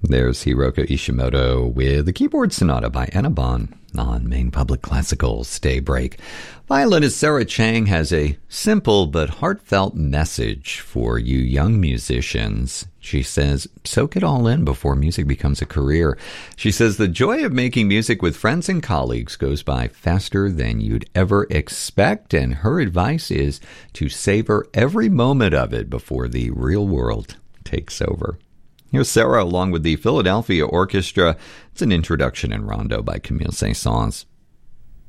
There's Hiroka Ishimoto with the Keyboard Sonata by Enabon on Maine Public Classical's Daybreak. Violinist Sarah Chang has a simple but heartfelt message for you young musicians. She says, soak it all in before music becomes a career. She says, the joy of making music with friends and colleagues goes by faster than you'd ever expect, and her advice is to savor every moment of it before the real world takes over. Here's Sarah along with the Philadelphia Orchestra. It's an introduction in Rondo by Camille Saint-Saëns.